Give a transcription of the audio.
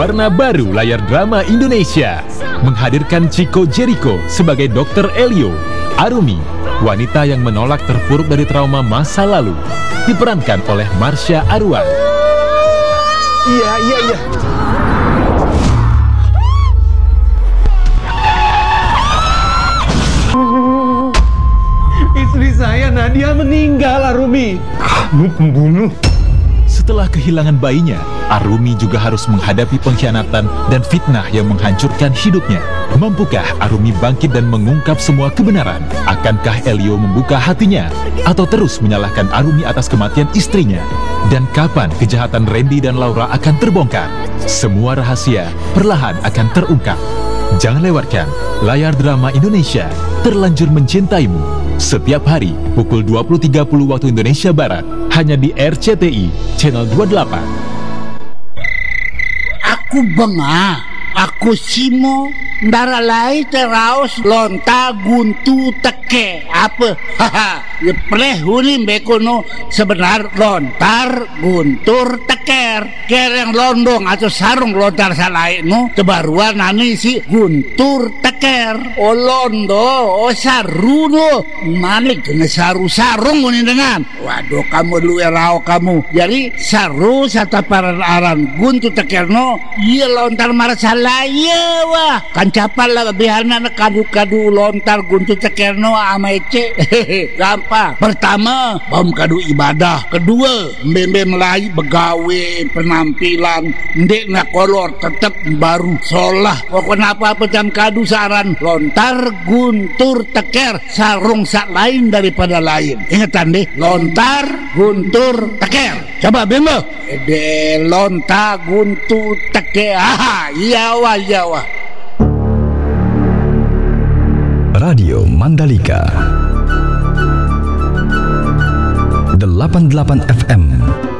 Warna baru layar drama Indonesia menghadirkan Chico Jericho sebagai Dr. Elio. Arumi, wanita yang menolak terpuruk dari trauma masa lalu, diperankan oleh Marsha Arwan. Iya. Istri saya Nadia meninggal, Arumi. Kamu pembunuh. Setelah kehilangan bayinya, Arumi juga harus menghadapi pengkhianatan dan fitnah yang menghancurkan hidupnya. Mampukah Arumi bangkit dan mengungkap semua kebenaran? Akankah Elio membuka hatinya? Atau terus menyalahkan Arumi atas kematian istrinya? Dan kapan kejahatan Randy dan Laura akan terbongkar? Semua rahasia perlahan akan terungkap. Jangan lewatkan layar drama Indonesia Terlanjur Mencintaimu setiap hari pukul 20.30 waktu Indonesia Barat hanya di RCTI channel 28. Aku bengah, aku simo ndara lai teraus lonta guntu teke apa haha ye pleh huni bekono sebenar lontar guntur teker kereng londong atau sarung lontar salainu kebaruan nani si guntur teker o londo o saruno malik dengan sarung ini dengan waduh kamu lu erao kamu jadi saru sataparan aran guntur tekerno iya lontar marah salaya wah kan capal lah biharna kadu-kadu lontar guntur tekerno ama ece gampang. Pertama bom kadu ibadah, kedua mbembe melai begawe penampilan ndek nak kolor tetep baru solah pokoknya apa-apa jam kadu saran lontar guntur teker sarung sak lain daripada lain ingatan deh lontar guntur teker coba bembe de lontar guntur teker iya wah Radio Mandalika 88 FM